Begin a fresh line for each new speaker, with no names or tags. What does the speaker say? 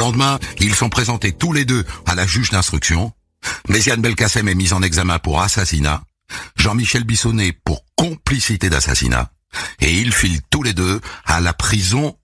lendemain, ils sont présentés tous les deux à la juge d'instruction. Méziane Belkacem est mise en examen pour assassinat. Jean-Michel Bissonnette pour complicité d'assassinat. Et ils filent tous les deux à la prison